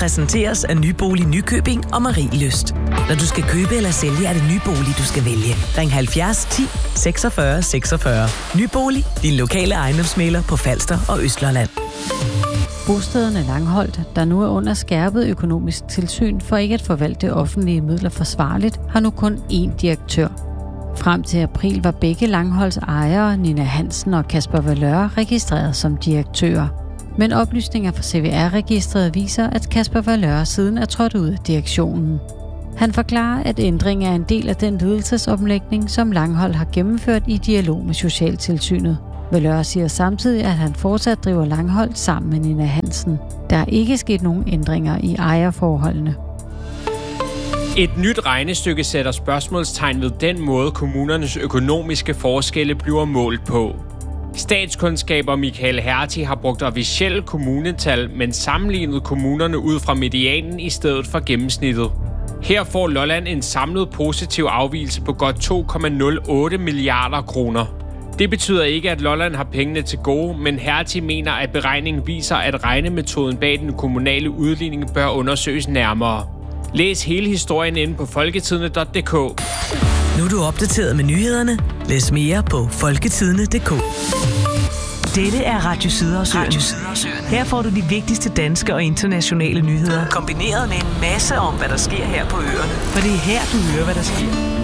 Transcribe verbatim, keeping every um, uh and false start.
præsenteres af Nybolig Nykøbing og Marielyst. Når du skal købe eller sælge, er det Nybolig, du skal vælge. Ring halvfjerds ti seksogfyrre seksogfyrre. Nybolig, din lokale ejendomsmægler på Falster og Østlandet. Bostederne Langholt, der nu er under skærpet økonomisk tilsyn for ikke at forvalte offentlige midler forsvarligt, har nu kun én direktør. Frem til april var begge Langholts ejere, Nina Hansen og Kasper Valeur, registreret som direktører. Men oplysninger fra C V R-registret viser, at Kasper Valeur siden er trådt ud af direktionen. Han forklarer, at ændringen er en del af den ledelsesomlægning, som Langholt har gennemført i dialog med Socialtilsynet. Valeur siger samtidig, at han fortsat driver Langholt sammen med Nina Hansen. Der er ikke sket nogen ændringer i ejerforholdene. Et nyt regnestykke sætter spørgsmålstegn ved den måde, kommunernes økonomiske forskelle bliver målt på. Statskundskaber Michael Hertie har brugt officielle kommunetal, men sammenlignet kommunerne ud fra medianen i stedet for gennemsnittet. Her får Lolland en samlet positiv afvigelse på godt to komma nul otte milliarder kroner. Det betyder ikke, at Lolland har pengene til gode, men Hertie mener, at beregningen viser, at regnemetoden bag den kommunale udligning bør undersøges nærmere. Læs hele historien inde på folketidende punktum d k. Nu er du opdateret med nyhederne. Læs mere på folketidende punktum d k. Dette er Radio Sydersøen. Her får du de vigtigste danske og internationale nyheder, kombineret med en masse om, hvad der sker her på øerne. For det er her, du hører, hvad der sker.